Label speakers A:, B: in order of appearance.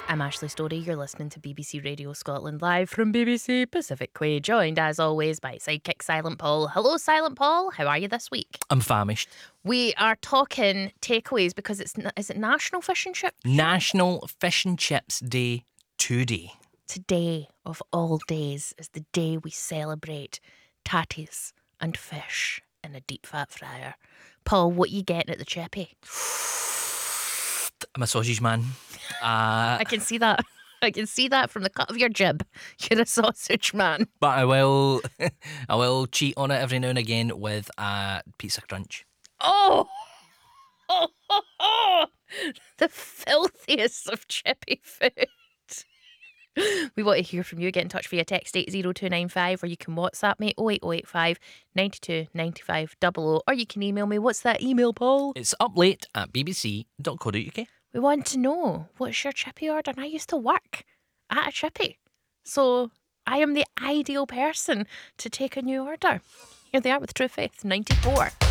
A: I'm Ashley Story. You're listening to BBC Radio Scotland live from BBC Pacific Quay, joined as always by sidekick Silent Paul. Hello, Silent Paul. How are you this week?
B: I'm famished.
A: We are talking takeaways because is it National Fish and Chips?
B: National Fish and Chips Day today.
A: Today of all days is the day we celebrate tatties and fish in a deep fat fryer. Paul, what you getting at the chippy?
B: I'm a sausage man.
A: I can see that. I can see that from the cut of your jib. You're a sausage man.
B: But I will cheat on it every now and again with a pizza crunch.
A: Oh! The filthiest of chippy food. We want to hear from you. Get in touch via text 80295 or you can WhatsApp me 08085 92 95 00 or you can email me. What's that email, Paul?
B: It's uplate@bbc.co.uk.
A: We want to know, what's your chippy order? And I used to work at a chippy, so I am the ideal person to take a new order. Here they are with True Faith 94.